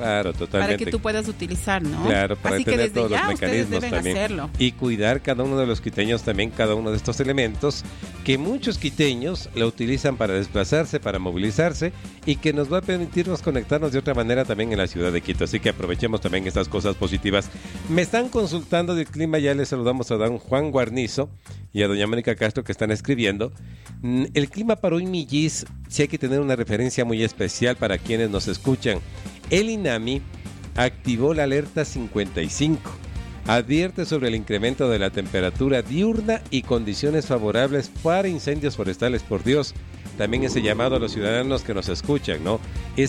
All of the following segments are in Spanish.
Claro, totalmente. Para que tú puedas utilizar, ¿no? Claro, para así tener que desde todos ya los mecanismos ustedes deben también. hacerlo. Y cuidar cada uno de los quiteños también, cada uno de estos elementos que muchos quiteños lo utilizan para desplazarse, para movilizarse y que nos va a permitirnos conectarnos de otra manera también en la ciudad de Quito. Así que aprovechemos también estas cosas positivas. Me están consultando del clima, ya les saludamos a don Juan Guarnizo y a doña Mónica Castro que están escribiendo. El clima para hoy, Millis, sí hay que tener una referencia muy especial para quienes nos escuchan. El INAMI activó la alerta 55. Advierte sobre el incremento de la temperatura diurna y condiciones favorables para incendios forestales. Por Dios, también ese llamado a los ciudadanos que nos escuchan, ¿no?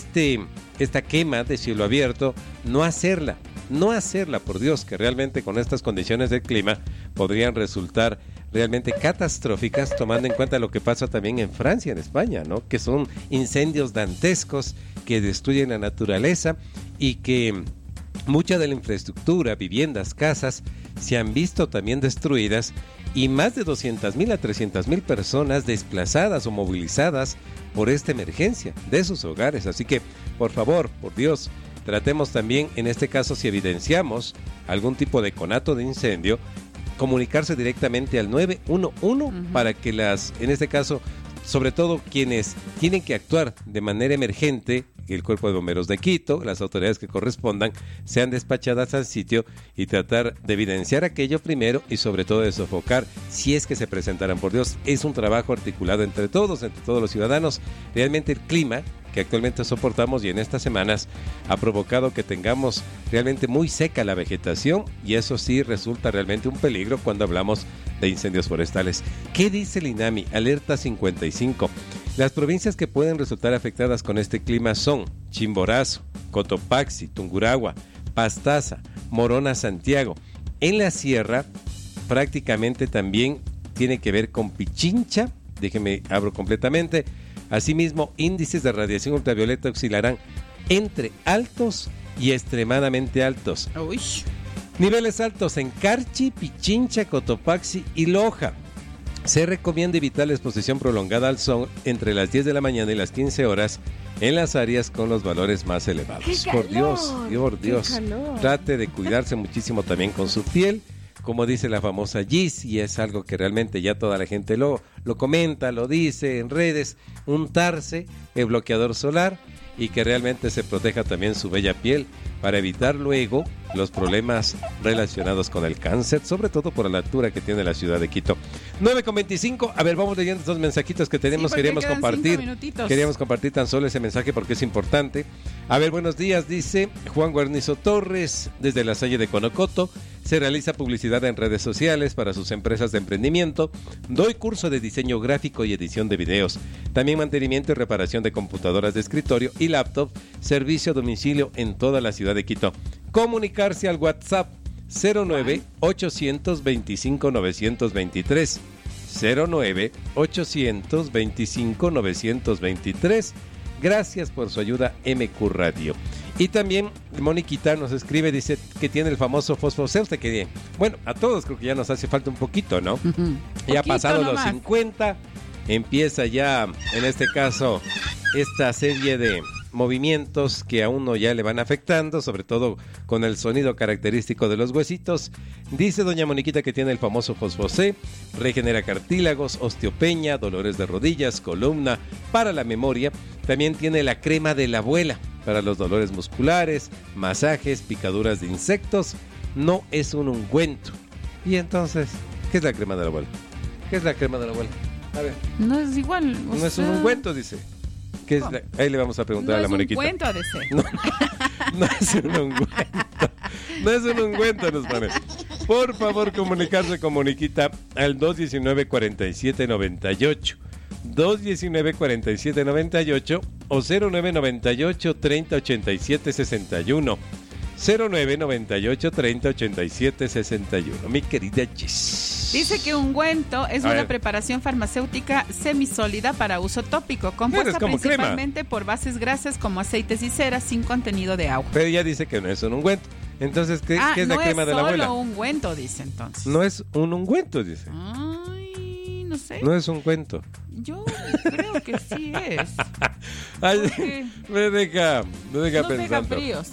Esta quema de cielo abierto, no hacerla, por Dios, que realmente con estas condiciones del clima podrían resultar realmente catastróficas, tomando en cuenta lo que pasa también en Francia, en España, ¿no? Que son incendios dantescos que destruyen la naturaleza y que mucha de la infraestructura, viviendas, casas, se han visto también destruidas y más de 200,000 a 300,000 personas desplazadas o movilizadas por esta emergencia de sus hogares. Así que, por favor, por Dios, tratemos también, en este caso, si evidenciamos algún tipo de conato de incendio, comunicarse directamente al 911 para que en este caso, sobre todo quienes tienen que actuar de manera emergente, el Cuerpo de Bomberos de Quito, las autoridades que correspondan, sean despachadas al sitio y tratar de evidenciar aquello primero y sobre todo de sofocar si es que se presentaran. Por Dios, es un trabajo articulado entre todos los ciudadanos. Realmente el clima que actualmente soportamos y en estas semanas ha provocado que tengamos realmente muy seca la vegetación y eso sí resulta realmente un peligro cuando hablamos de incendios forestales. ¿Qué dice el INAMI? Alerta 55. Las provincias que pueden resultar afectadas con este clima son Chimborazo, Cotopaxi, Tungurahua, Pastaza, Morona, Santiago. En la sierra prácticamente también tiene que ver con Pichincha, déjenme abro completamente. Asimismo, índices de radiación ultravioleta oscilarán entre altos y extremadamente altos. Uy. Niveles altos en Carchi, Pichincha, Cotopaxi y Loja. Se recomienda evitar la exposición prolongada al sol entre las 10 de la mañana y las 15 horas en las áreas con los valores más elevados. Por Dios, trate de cuidarse muchísimo también con su piel. Como dice la famosa Gis, y es algo que realmente ya toda la gente lo comenta, lo dice en redes, untarse el bloqueador solar y que realmente se proteja también su bella piel para evitar luego los problemas relacionados con el cáncer, sobre todo por la altura que tiene la ciudad de Quito. 9:25, a ver, vamos leyendo estos mensajitos que tenemos, sí, queríamos compartir tan solo ese mensaje porque es importante. A ver, buenos días, dice Juan Guarnizo Torres, desde la Salle de Conocoto. Se realiza publicidad en redes sociales para sus empresas de emprendimiento. Doy curso de diseño gráfico y edición de videos. También mantenimiento y reparación de computadoras de escritorio y laptop. Servicio a domicilio en toda la ciudad de Quito. Comunicarse al WhatsApp 09-825-923. 09-825-923. Gracias por su ayuda, MQ Radio. Y también Moniquita nos escribe, dice que tiene el famoso fosfoceuste, que bueno, a todos creo que ya nos hace falta un poquito, ¿no? Ya pasado los 50, empieza ya, en este caso, esta serie de movimientos que a uno ya le van afectando, sobre todo con el sonido característico de los huesitos. Dice doña Moniquita que tiene el famoso fosfocé, regenera cartílagos, osteopenia, dolores de rodillas, columna, para la memoria. También tiene la crema de la abuela para los dolores musculares, masajes, picaduras de insectos. No es un ungüento. Y entonces, ¿qué es la crema de la abuela? ¿Qué es la crema de la abuela? A ver. No es igual. No es un ungüento, dice. ¿Qué es ahí le vamos a preguntar a la Moniquita. No es un ungüento, de ser. No es un ungüento. No es un ungüento, nos pone. Por favor, comunicarse con Moniquita al 219-4798. 219-4798 o 0998-3087-61. 0998-3087-61. Mi querida Gis. Dice que ungüento es una preparación farmacéutica semisólida para uso tópico, compuesta principalmente crema por bases grasas como aceites y ceras sin contenido de agua. Pero ella dice que no es un ungüento. Entonces, ¿qué es la crema de la abuela? No es solo ungüento, dice entonces. No es un ungüento, dice. Ay, no sé. No es un cuento. Yo creo que sí es. Ay, me deja pensando. Fríos.